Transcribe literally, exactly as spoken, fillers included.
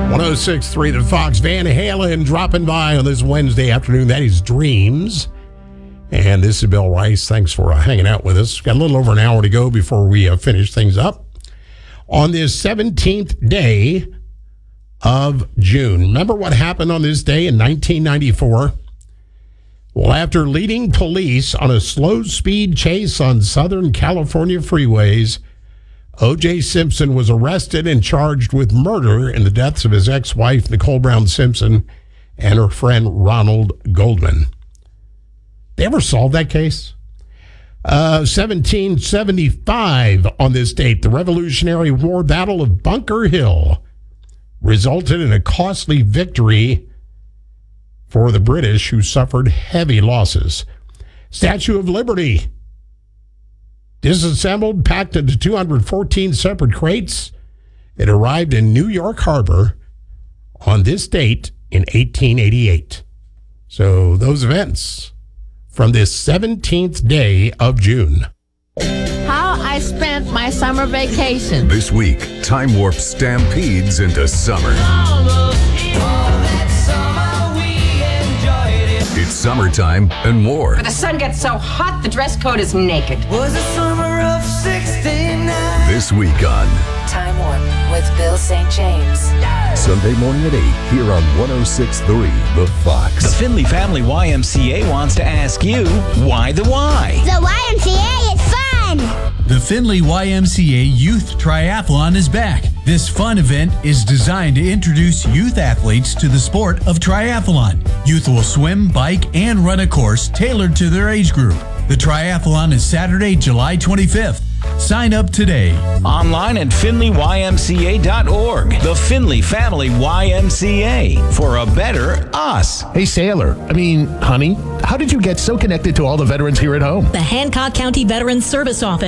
one oh six point three The Fox. Van Halen dropping by on this Wednesday afternoon. That is Dreams. And this is Bill Rice. Thanks for uh, hanging out with us. Got a little over an hour to go before we uh, finish things up. On this seventeenth day of June. Remember what happened on this day in nineteen ninety-four? Well, after leading police on a slow-speed chase on Southern California freeways, O J. Simpson was arrested and charged with murder in the deaths of his ex-wife, Nicole Brown Simpson, and her friend, Ronald Goldman. They ever solve that case? Uh, seventeen seventy-five on this date, the Revolutionary War Battle of Bunker Hill resulted in a costly victory for the British, who suffered heavy losses. Statue of Liberty, disassembled, packed into two hundred fourteen separate crates. It arrived in New York Harbor on this date in eighteen eighty-eight. So those events from this seventeenth day of June. How I spent my summer vacation. This week, Time Warp stampedes into summer. It's summertime and more. But the sun gets so hot, the dress code is naked. Was the summer of sixty-nine. This week on Time Warp with Bill Saint James. Sunday morning at eight here on one oh six point three The Fox. The Findlay Family Y M C A wants to ask you, why the why? The Y M C A is fun! The Findlay Y M C A Youth Triathlon is back. This fun event is designed to introduce youth athletes to the sport of triathlon. Youth will swim, bike, and run a course tailored to their age group. The triathlon is Saturday, July twenty-fifth. Sign up today. Online at Findlay Y M C A dot org. The Findlay Family Y M C A, for a better us. Hey, Sailor. I mean, honey, how did you get so connected to all the veterans here at home? The Hancock County Veterans Service Office.